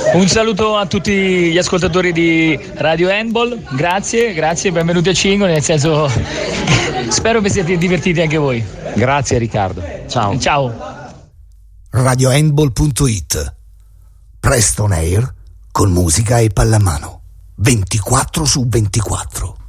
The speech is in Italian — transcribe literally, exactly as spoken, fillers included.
Un saluto a tutti gli ascoltatori di Radio Handball, grazie, grazie, benvenuti a Cingoli, nel senso spero vi siate divertiti anche voi. Grazie Riccardo, ciao. Ciao. radio handball punto it. Presto on air con musica e pallamano ventiquattro su ventiquattro.